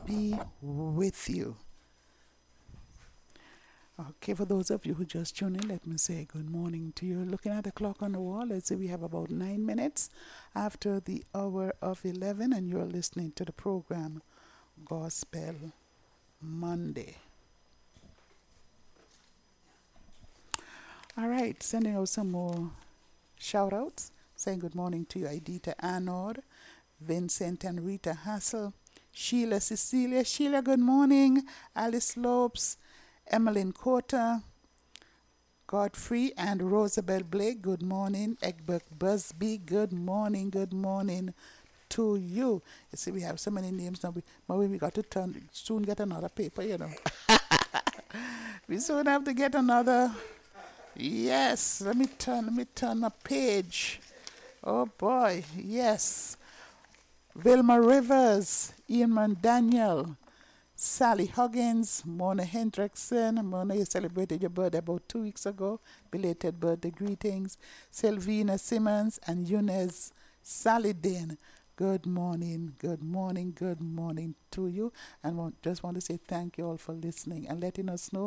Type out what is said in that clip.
be with you. Okay, for those of you who just tuned in, let me say good morning to you. Looking at the clock on the wall, let's say we have about 9 minutes after the hour of 11, and you're listening to the program Gospel Monday. All right, sending out some more shout outs. Saying good morning to you, Idita Arnold, Vincent and Rita Hassel, Sheila Cecilia. Sheila, good morning. Alice Lopes, Emmeline Cotter, Godfrey and Rosabelle Blake, good morning. Egbert Busby, good morning to you. You see, we have so many names now, but we got to soon get another paper, you know. We soon have to get another. Yes, let me turn a page. Oh boy, yes. Vilma Rivers, Ian Daniel, Sally Huggins, Mona Hendrickson. Mona, you celebrated your birthday about 2 weeks ago. Belated birthday greetings. Sylvina Simmons and Eunice Saladin. Good morning to you. And just want to say thank you all for listening and letting us know